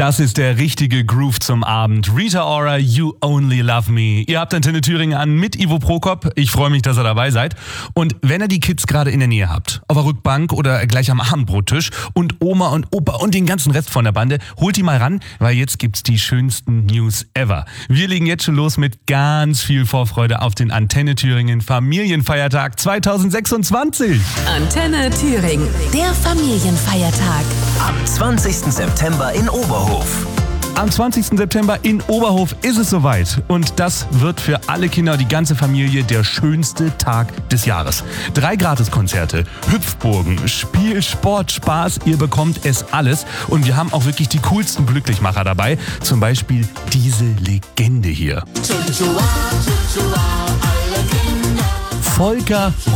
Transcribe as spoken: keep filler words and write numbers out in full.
Das ist der richtige Groove zum Abend. Rita Ora, You Only Love Me. Ihr habt Antenne Thüringen an mit Ivo Prokop. Ich freue mich, dass ihr dabei seid. Und wenn ihr die Kids gerade in der Nähe habt, auf der Rückbank oder gleich am Abendbrottisch und Oma und Opa und den ganzen Rest von der Bande, holt die mal ran, weil jetzt gibt's die schönsten News ever. Wir legen jetzt schon los mit ganz viel Vorfreude auf den Antenne Thüringen Familienfeiertag zweitausendsechsundzwanzig. Antenne Thüringen, der Familienfeiertag. Am zwanzigsten September in Oberhof. Am zwanzigsten September in Oberhof ist es soweit. Und das wird für alle Kinder und die ganze Familie der schönste Tag des Jahres. Drei Gratiskonzerte, Hüpfburgen, Spiel, Sport, Spaß, ihr bekommt es alles. Und wir haben auch wirklich die coolsten Glücklichmacher dabei. Zum Beispiel diese Legende hier. Volker